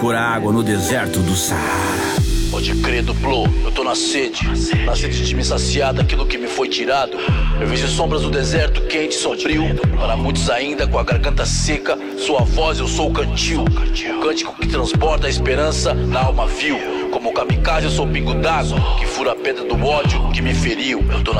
procurar água no deserto do Saara. Pode crer, Duplo, eu tô na sede de me saciar daquilo que me foi tirado. Eu vejo sombras do deserto quente e sombrio. Para muitos ainda com a garganta seca, sua voz eu sou o cantil. O cântico que transporta a esperança na alma vil. Como kamikaze eu sou o pingo d'água que fura a pedra do ódio que me feriu. Eu tô